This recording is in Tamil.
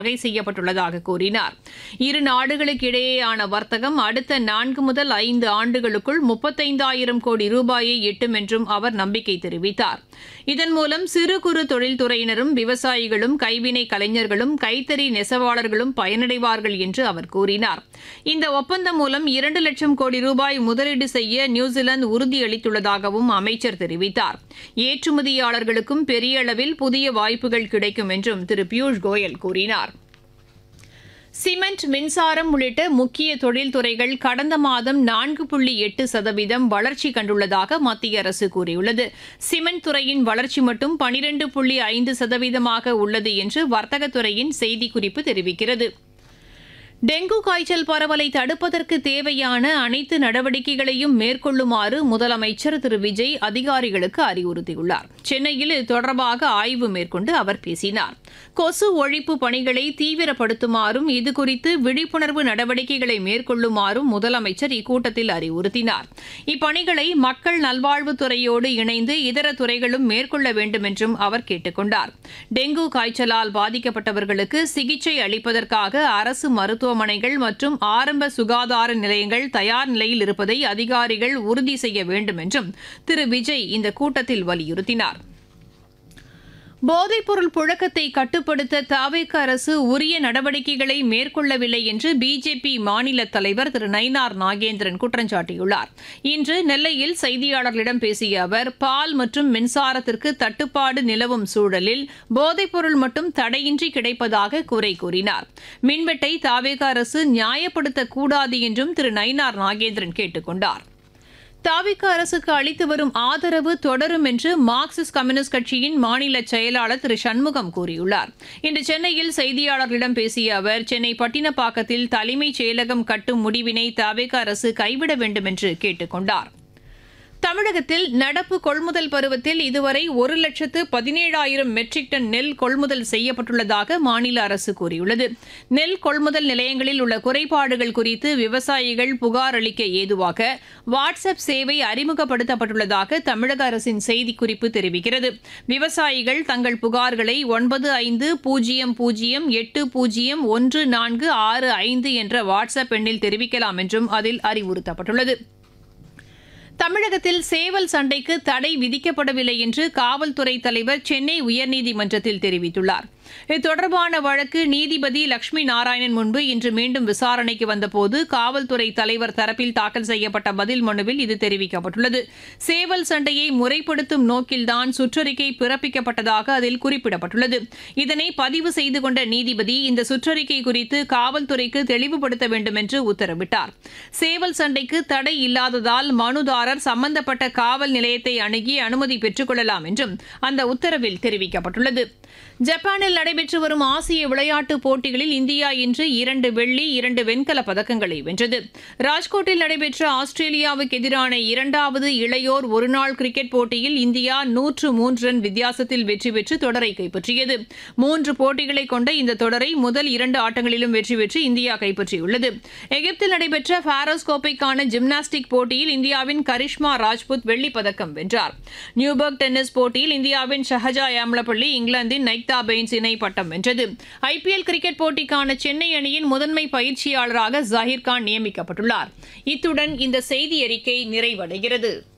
வகை செய்யப்பட்டுள்ளதாக கூறினார். இரு நாடுகளுக்கிடையேயான வர்த்தகம் அடுத்த 4 முதல் 5 ஆண்டுகளுக்குள் 35,000 கோடி ரூபாயை எட்டும் என்றும் அவர் நம்பிக்கை தெரிவித்தார். இதன் மூலம் சிறு குறு தொழில்துறையினரும் விவசாயிகளும் கைவினை கலைஞர்களும் கைத்தறி நெசவாளர்களும் பயனடைவார்கள் என்று அவர் கூறினார். இந்த ஒப்பந்தம் மூலம் 2 லட்சம் கோடி ரூபாய் முதலீடு செய்ய நியூசிலாந்து உறுதியளித்துள்ளதாகவும் அமைச்சர் தெரிவித்தார். ஏற்றுமதியாளர்களுக்கும் பெரிய அளவில் புதிய வாய்ப்புகள் கிடைக்கும் என்றும் திரு பியூஷ் கோயல் கூறினார். சிமெண்ட், மின்சாரம் உள்ளிட்ட முக்கிய தொழில்துறைகள் கடந்த மாதம் 4.8% வளர்ச்சி கண்டுள்ளதாக மத்திய அரசு கூறியுள்ளது. சிமெண்ட் துறையின் வளர்ச்சி மட்டும் 12.5% உள்ளது என்று வர்த்தகத்துறையின் செய்திக்குறிப்பு தெரிவிக்கிறது. டெங்கு காய்ச்சல் பரவலை தடுப்பதற்கு தேவையான அனைத்து நடவடிக்கைகளையும் மேற்கொள்ளுமாறு முதலமைச்சர் திரு விஜய் அதிகாரிகளுக்கு அறிவுறுத்தியுள்ளார். சென்னையில் இது தொடர்பாக ஆய்வு மேற்கொண்டு அவர் பேசினார். கொசு ஒழிப்பு பணிகளை தீவிரப்படுத்துமாறும் இதுகுறித்து விழிப்புணர்வு நடவடிக்கைகளை மேற்கொள்ளுமாறும் முதலமைச்சர் இக்கூட்டத்தில் அறிவுறுத்தினார். இப்பணிகளை மக்கள் நல்வாழ்வுத்துறையோடு இணைந்து இதர துறைகளும் மேற்கொள்ள வேண்டும் என்றும் அவர் கேட்டுக் கொண்டார். டெங்கு காய்ச்சலால் பாதிக்கப்பட்டவர்களுக்கு சிகிச்சை அளிப்பதற்காக அரசு மருத்துவமனைகள் மற்றும் ஆரம்ப சுகாதார நிலையங்கள் தயார் நிலையில் இருப்பதை அதிகாரிகள் உறுதி செய்ய வேண்டும் என்றும் திரு விஜய் இந்த கூட்டத்தில் வலியுறுத்தினார். போதைப்பொருள் புழக்கத்தை கட்டுப்படுத்த தவிக அரசு உரிய நடவடிக்கைகளை மேற்கொள்ளவில்லை என்று பிஜேபி மாநில தலைவர் திரு நயினார் நாகேந்திரன் குற்றம் சாட்டியுள்ளார். இன்று நெல்லையில் செய்தியாளர்களிடம் பேசிய அவர், பால் மற்றும் மின்சாரத்திற்கு தட்டுப்பாடு நிலவும் சூழலில் போதைப்பொருள் மட்டும் தடையின்றி கிடைப்பதாக குறை கூறினார். மின்வெட்டை தவிக அரசு நியாயப்படுத்தக்கூடாது என்றும் திரு நயினார் நாகேந்திரன் கேட்டுக் கொண்டார். தவிக அரசுக்கு அளித்து வரும் ஆதரவு தொடரும் என்று மார்க்சிஸ்ட் கம்யூனிஸ்ட் கட்சியின் மாநில செயலாளர் திரு சண்முகம் கூறியுள்ளார். இன்று சென்னையில் செய்தியாளர்களிடம் பேசிய அவர், சென்னை பட்டினப்பாக்கத்தில் தலைமைச் செயலகம் கட்டும் முடிவினை தவிக அரசு கைவிட வேண்டும் என்று கேட்டுக் கொண்டார். தமிழகத்தில் நடப்பு கொள்முதல் பருவத்தில் இதுவரை 1,17,000 மெட்ரிக் டன் நெல் கொள்முதல் செய்யப்பட்டுள்ளதாக மாநில அரசு கூறியுள்ளது. நெல் கொள்முதல் நிலையங்களில் உள்ள குறைபாடுகள் குறித்து விவசாயிகள் புகார் அளிக்க ஏதுவாக வாட்ஸ்அப் சேவை அறிமுகப்படுத்தப்பட்டுள்ளதாக தமிழக அரசின் செய்திக்குறிப்பு தெரிவிக்கிறது. விவசாயிகள் தங்கள் புகார்களை 9500801465 என்ற வாட்ஸ்அப் எண்ணில் தெரிவிக்கலாம் என்றும் அதில் அறிவுறுத்தப்பட்டுள்ளது. தமிழகத்தில் சேவல் சண்டைக்கு தடை விதிக்கப்படவில்லை என்று காவல்துறை தலைவர் சென்னை உயர்நீதிமன்றத்தில் தெரிவித்துள்ளார். இது தொடர்பான வழக்கு நீதிபதி லட்சுமி நாராயணன் முன்பு இன்று மீண்டும் விசாரணைக்கு வந்தபோது காவல்துறை தலைவர் தரப்பில் தாக்கல் செய்யப்பட்ட பதில் மனுவில் இது தெரிவிக்கப்பட்டுள்ளது. சேவல் சண்டையை முறைப்படுத்தும் நோக்கில்தான் சுற்றறிக்கை பிறப்பிக்கப்பட்டதாக அதில் குறிப்பிடப்பட்டுள்ளது. இதனை பதிவு செய்து கொண்ட நீதிபதி இந்த சுற்றறிக்கை குறித்து காவல்துறைக்கு தெளிவுபடுத்த வேண்டும் என்று உத்தரவிட்டார். சேவல் சண்டைக்கு தடை இல்லாததால் மனுதாரர் சம்பந்தப்பட்ட காவல் நிலையத்தை அணுகி அனுமதி பெற்றுக் கொள்ளலாம் என்றும் அந்த உத்தரவில் தெரிவிக்கப்பட்டுள்ளது. ஜப்பானில் நடைபெற்று வரும் ஆசிய விளையாட்டுப் போட்டிகளில் இந்தியா இன்று 2 வெள்ளி 2 வெண்கலப் பதக்கங்களை வென்றது. ராஜ்கோட்டில் நடைபெற்ற ஆஸ்திரேலியாவுக்கு எதிரான 2வது இளையோர் ஒருநாள் கிரிக்கெட் போட்டியில் இந்தியா 103 ரன் வித்தியாசத்தில் வெற்றி பெற்று தொடரை கைப்பற்றியது. 3 போட்டிகளை கொண்ட இந்த தொடரை முதல் 2 ஆட்டங்களிலும் வெற்றி பெற்று இந்தியா கைப்பற்றியுள்ளது. எகிப்தில் நடைபெற்ற ஃபாரோஸ் கோப்பைக்கான ஜிம்னாஸ்டிக் போட்டியில் இந்தியாவின் கரிஷ்மா ராஜ்புத் வெள்ளிப் பதக்கம் வென்றார். நியூபர்க் டென்னிஸ் போட்டியில் இந்தியாவின் ஷஹஜா யாம்லப்பள்ளி இங்கிலாந்தின் நைக்தா பெயின்ஸ் இணை பட்டம் வென்றது. ஐபிஎல் கிரிக்கெட் போட்டிக்கான சென்னை அணியின் முதன்மை பயிற்சியாளராக ஜாகிர் கான் நியமிக்கப்பட்டுள்ளார். இத்துடன் இந்த செய்தி அறிக்கை நிறைவடைகிறது.